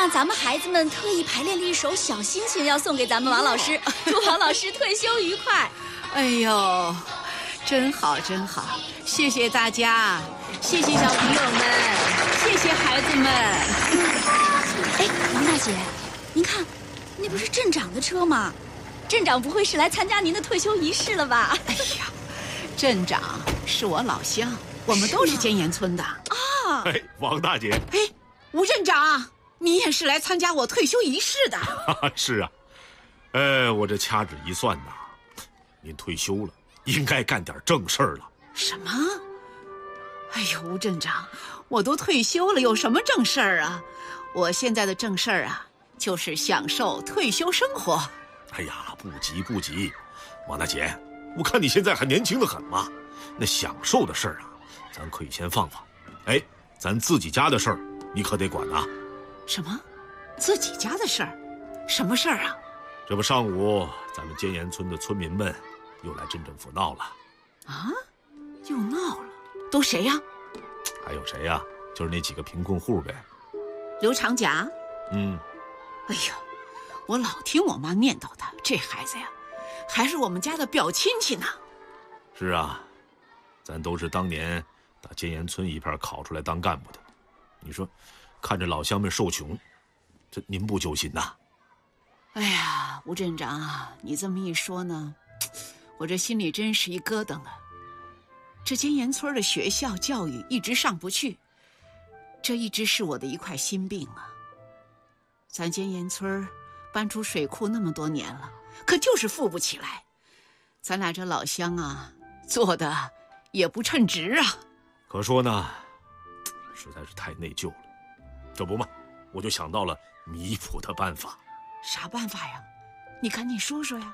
呢，咱们孩子们特意排练了一首小星星，要送给咱们王老师，祝王老师退休愉快。 哎呦，真好真好，谢谢大家，谢谢小朋友们，谢谢孩子们。 哎，王大姐，您看，那不是镇长的车吗？镇长不会是来参加您的退休仪式了吧？ 哎呀，镇长是我老乡，我们都是尖岩村的啊。 哎，王大姐， 哎，吴镇长，你也是来参加我退休仪式的？ 是啊，我这掐指一算呐，您退休了，应该干点正事儿了。 什么？哎呦，吴镇长，我都退休了，有什么正事儿啊？我现在的正事儿啊，就是享受退休生活。 哎呀，不急不急，王大姐，我看你现在还年轻得很嘛，那享受的事儿啊，咱可以先放放。哎，咱自己家的事儿，你可得管啊。 什么？自己家的事儿？什么事儿啊？ 这不上午咱们尖岩村的村民们又来镇政府闹了。 啊？又闹了？都谁呀？ 还有谁呀？就是那几个贫困户呗。 刘长甲？哎呀，我老听我妈念叨他，这孩子呀，还是我们家的表亲戚呢。 是啊，咱都是当年打尖岩村一片考出来当干部的，你说，看着老乡们受穷，这您不揪心呐？ 哎呀，吴镇长啊，你这么一说呢，我这心里真是一咯噔啊。这尖岩村的学校教育一直上不去，这一直是我的一块心病啊。咱尖岩村搬出水库那么多年了，可就是富不起来。咱俩这老乡啊，做的也不称职啊。 可说呢，实在是太内疚了。这不嘛，我就想到了弥补的办法。 啥办法呀？你赶紧说说呀。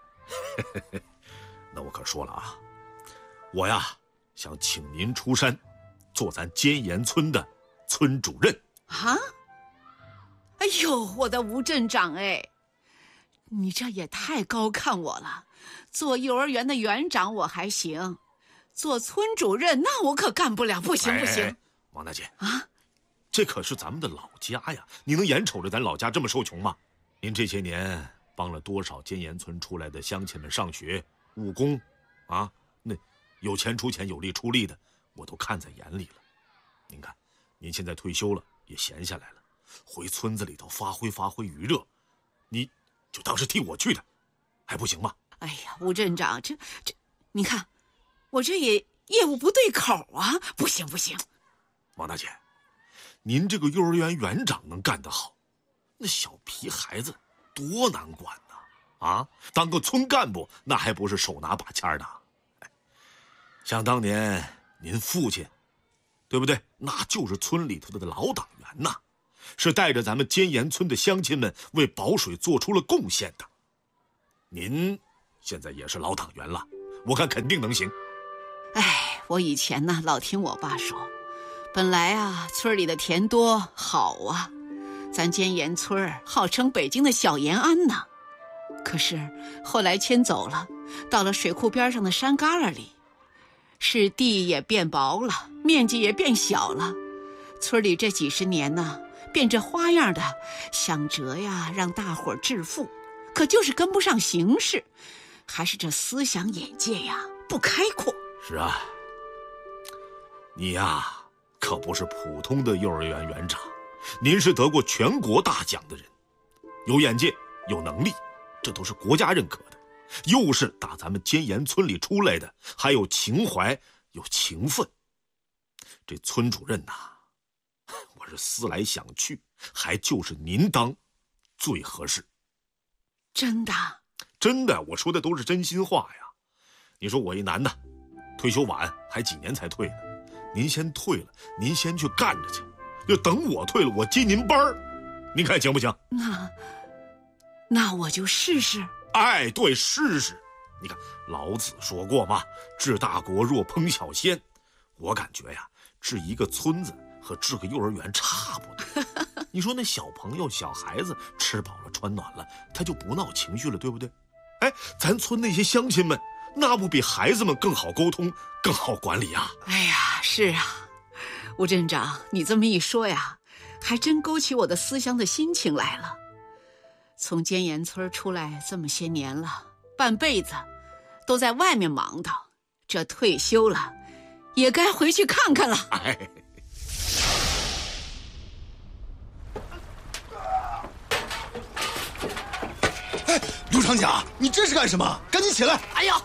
那我可说了啊，我呀想请您出山，做咱尖岩村的村主任。 啊？哎呦，我的吴镇长哎，你这也太高看我了。做幼儿园的园长我还行，做村主任那我可干不了，不行不行。 王大姐啊， 这可是咱们的老家呀，你能眼瞅着咱老家这么受穷吗？您这些年帮了多少尖岩村出来的乡亲们上学务工啊，那有钱出钱有力出力的我都看在眼里了。您看您现在退休了，也闲下来了，回村子里头发挥发挥余热，你就当是替我去的，还不行吗？ 哎呀，吴镇长，这你看我这也业务不对口啊，不行不行。 王大姐，您这个幼儿园园长能干得好，那小皮孩子多难管呐！啊，当个村干部那还不是手拿把掐的？想当年您父亲，对不对？那就是村里头的老党员呐，是带着咱们尖岩村的乡亲们为保水做出了贡献的。您现在也是老党员了，我看肯定能行。 哎，我以前呢老听我爸说，本来啊村里的田多好啊，咱尖岩村号称北京的小延安呢。可是后来迁走了，到了水库边上的山旮旯里，是地也变薄了，面积也变小了。村里这几十年呢，变着花样的想辙呀，让大伙儿致富，可就是跟不上形势，还是这思想眼界呀不开阔。 是啊，你呀可不是普通的幼儿园园长，您是得过全国大奖的人，有眼界有能力，这都是国家认可的，又是打咱们尖岩村里出来的，还有情怀有情分。这村主任呐，我是思来想去，还就是您当最合适。 真的？ 真的，我说的都是真心话呀。你说我一男的，退休晚，还几年才退呢？您先退了，您先去干着去，要等我退了，我接您班儿，您看行不行？ 那我就试试。 哎，对，试试。你看老子说过嘛，治大国若烹小鲜。我感觉呀，治一个村子和治个幼儿园差不多。你说那小朋友小孩子吃饱了穿暖了，他就不闹情绪了，对不对？哎，咱村那些乡亲们，那不比孩子们更好沟通更好管理啊？ 哎呀，是啊，吴镇长，你这么一说呀， 还真勾起我的思乡的心情来了。从尖岩村出来这么些年了，半辈子都在外面忙叨，这退休了，也该回去看看了。 哎， 刘长甲，你这是干什么？赶紧起来！ 哎呀，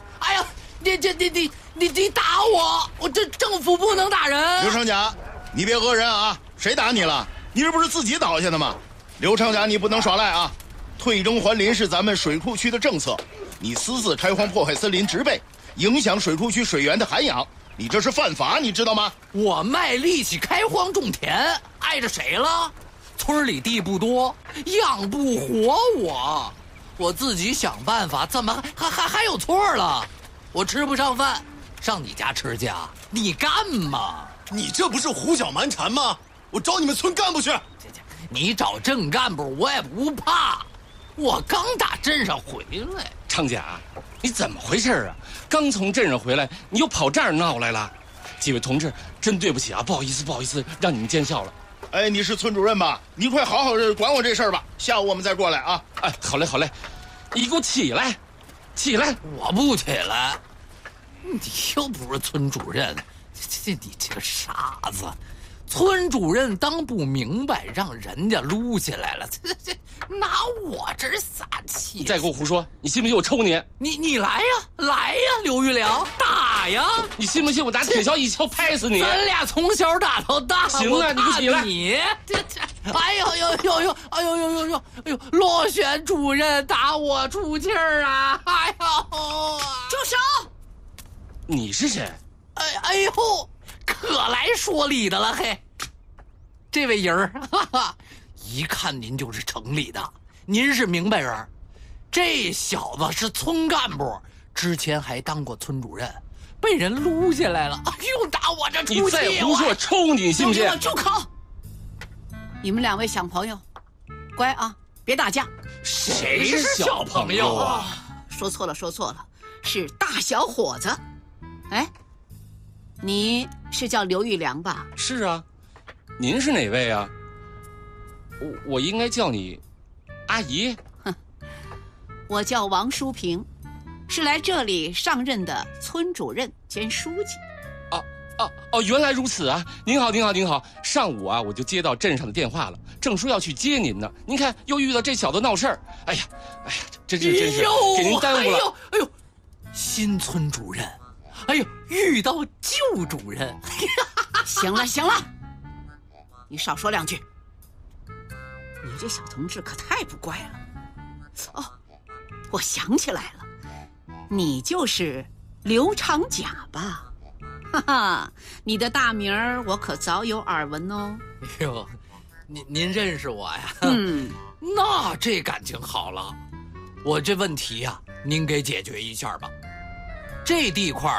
你打我！我这政府不能打人。 刘长甲，你别讹人啊！谁打你了？你这不是自己倒下的吗？刘长甲，你不能耍赖啊！退耕还林是咱们水库区的政策，你私自开荒破坏森林植被，影响水库区水源的涵养，你这是犯法，你知道吗？ 我卖力气开荒种田，碍着谁了？村里地不多，养不活我自己想办法，怎么还有错了？我吃不上饭，上你家吃去啊？你干嘛？ 你这不是胡搅蛮缠吗？我找你们村干部去。 你找镇干部我也不怕，我刚打镇上回来。 昌甲，你怎么回事啊？刚从镇上回来，你又跑这儿闹来了？几位同志，真对不起啊，不好意思，让你们见笑了。 哎，你是村主任吧？你快好好管我这事儿吧，下午我们再过来啊。 哎，好嘞，你给我起来！ 我不起来，你又不是村主任，你这个傻子！村主任当不明白，让人家撸下来了，这拿我这儿撒气！ 你再给我胡说，你信不信我抽你？ 你来呀，刘玉良，打呀！ 你信不信我拿铁锹一锹拍死你？ 咱俩从小打到大， 行了，你给我起来！ 你这，哎呦，螺旋主任打我出气儿啊！哎呦， 住手！ 你是谁？ 哎呦，可来说理的了嘿！这位人儿，一看您就是城里的，您是明白人。这小子是村干部，之前还当过村主任，被人撸下来了。哎呦，打我这出气！ 你再胡说，我抽你，信不信？ 住口！你们两位小朋友，乖啊，别打架。 谁是小朋友啊？ 说错了，是大小伙子。哎，你是叫刘玉良吧？ 是啊，您是哪位啊？我应该叫你阿姨。 我叫王淑平，是来这里上任的村主任兼书记。 哦，原来如此啊！您好。上午啊，我就接到镇上的电话了，正说要去接您呢。您看，又遇到这小子闹事儿，哎呀，真是给您耽误了。 哎呦，新村主任，哎呦，遇到旧主任。 行了，你少说两句。你这小同志可太不乖了。哦，我想起来了，你就是刘长甲吧？哈哈，你的大名儿我可早有耳闻哦。 哎呦，您认识我呀？那这感情好了。我这问题呀，您给解决一下吧。这地块